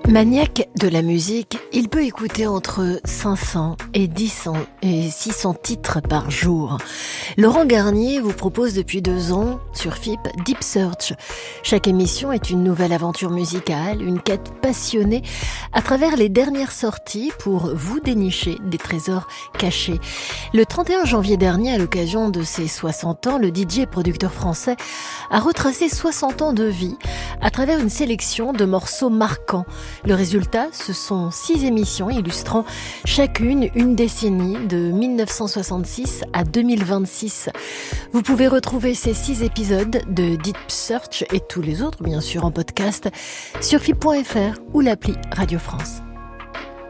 Maniaque de la musique, il peut écouter entre 500 et 600 titres par jour. Laurent Garnier vous propose depuis 2 ans, sur FIP, Deep Search. Chaque émission est une nouvelle aventure musicale, une quête passionnée à travers les dernières sorties pour vous dénicher des trésors cachés. Le 31 janvier dernier, à l'occasion de ses 60 ans, le DJ et producteur français a retracé 60 ans de vie à travers une sélection de morceaux marquants. Le résultat, ce sont 6 émissions illustrant chacune une décennie de 1966 à 2026. Vous pouvez retrouver ces 6 épisodes de Deep Search et tous les autres, bien sûr, en podcast sur FIP.fr ou l'appli Radio France.